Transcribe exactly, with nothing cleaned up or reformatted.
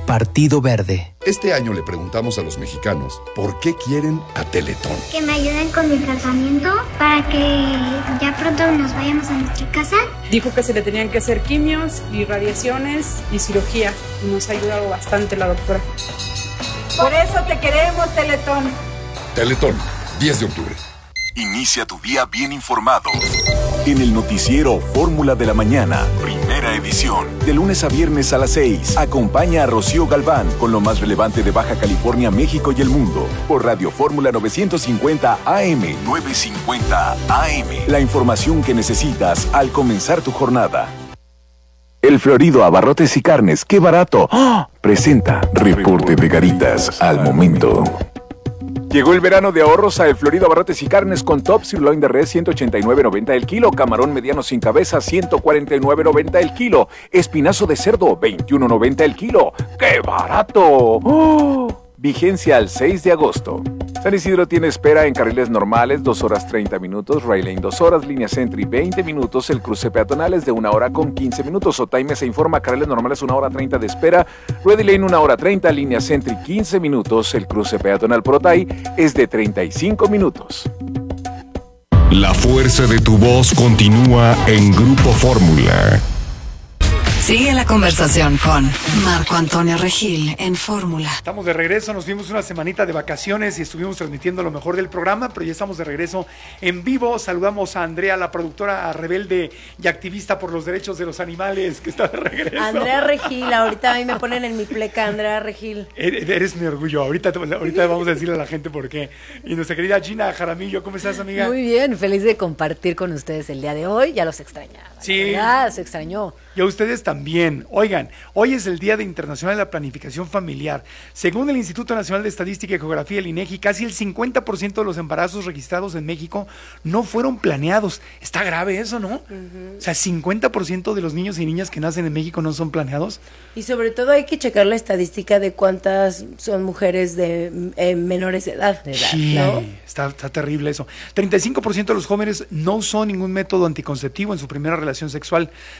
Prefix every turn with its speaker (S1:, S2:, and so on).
S1: Partido Verde.
S2: Este año le preguntamos a los mexicanos por qué quieren a Teletón.
S3: Que me ayuden con mi tratamiento para que ya pronto nos vayamos a nuestra casa.
S4: Dijo que se le tenían que hacer quimios y radiaciones y cirugía. Y nos ha ayudado bastante la doctora.
S5: Por eso te queremos, Teletón.
S2: Teletón, diez de octubre.
S6: Inicia tu día bien informado. En el noticiero Fórmula de la Mañana, primera edición. De lunes a viernes a las seis. Acompaña a Rocío Galván con lo más relevante de Baja California, México y el mundo. Por Radio Fórmula novecientos cincuenta A M. novecientos cincuenta A M. La información que necesitas al comenzar tu jornada. El Florido Abarrotes y Carnes, ¡qué barato! ¡Oh! Presenta Reporte de Garitas al momento. Llegó el verano de ahorros a El Florido Abarrotes y Carnes con top sirloin de res ciento ochenta y nueve noventa el kilo, camarón mediano sin cabeza ciento cuarenta y nueve noventa el kilo, espinazo de cerdo veintiuno noventa el kilo. ¡Qué barato! ¡Oh! Vigencia al seis de agosto. San Isidro tiene espera en carriles normales dos horas treinta minutos, Railane dos horas, línea Sentry veinte minutos, el cruce peatonal es de una hora con quince minutos. Otaime se informa, carriles normales una hora treinta de espera, Ready Lane una hora treinta, línea Sentry quince minutos, el cruce peatonal por Otay es de treinta y cinco minutos.
S7: La fuerza de tu voz continúa en Grupo Fórmula.
S8: Sigue la conversación con Marco Antonio Regil en Fórmula.
S9: Estamos de regreso, nos dimos una semanita de vacaciones y estuvimos transmitiendo lo mejor del programa, pero ya estamos de regreso en vivo. Saludamos a Andrea, la productora rebelde y activista por los derechos de los animales, que está de regreso.
S10: Andrea Regil, ahorita a mí me ponen en mi pleca, Andrea Regil.
S9: Eres mi orgullo, ahorita, ahorita vamos a decirle a la gente por qué. Y nuestra querida Gina Jaramillo, ¿cómo estás, amiga?
S10: Muy bien, feliz de compartir con ustedes el día de hoy, ya los extrañaba.
S9: Sí.
S10: Ya se extrañó.
S9: Y a ustedes también. Oigan, hoy es el Día de Internacional de la Planificación Familiar. Según el Instituto Nacional de Estadística y Geografía, el INEGI, casi el cincuenta por ciento de los embarazos registrados en México no fueron planeados. Está grave eso, ¿no? Uh-huh. O sea, cincuenta por ciento de los niños y niñas que nacen en México no son planeados.
S10: Y sobre todo hay que checar la estadística de cuántas son mujeres de eh, menores de edad, de edad,
S9: sí,
S10: ¿no?
S9: está, está terrible eso. treinta y cinco por ciento de los jóvenes no usó ningún método anticonceptivo en su primera relación sexual.